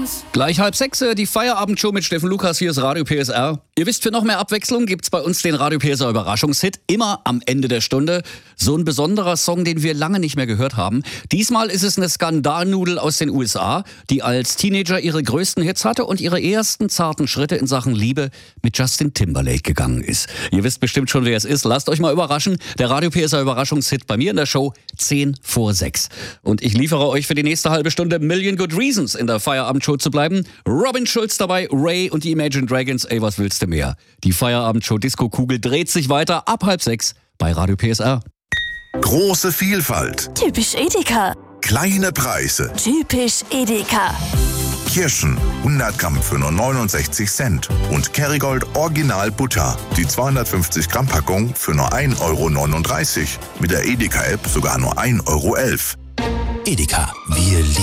Gleich 5:30, die Feierabendshow mit Steffen Lukas, hier ist Radio PSR. Ihr wisst, für noch mehr Abwechslung gibt's bei uns den Radio PSR Überraschungshit, immer am Ende der Stunde. So ein besonderer Song, den wir lange nicht mehr gehört haben. Diesmal ist es eine Skandalnudel aus den USA, die als Teenager ihre größten Hits hatte und ihre ersten zarten Schritte in Sachen Liebe mit Justin Timberlake gegangen ist. Ihr wisst bestimmt schon, wer es ist. Lasst euch mal überraschen. Der Radio PSR Überraschungshit bei mir in der Show 5:10. Und ich liefere euch für die nächste halbe Stunde Million Good Reasons in der Feierabendshow zu bleiben. Robin Schulz dabei, Ray und die Imagine Dragons. Ey, was willst du mehr? Die Feierabendshow Disco-Kugel dreht sich weiter ab 5:30 bei Radio PSR. Große Vielfalt. Typisch Edeka. Kleine Preise. Typisch Edeka. Kirschen 100 Gramm für nur 69 Cent. Und Kerrygold Original Butter. Die 250 Gramm Packung für nur 1,39 €. Mit der Edeka-App sogar nur 1,11 €. Edeka, wir lieben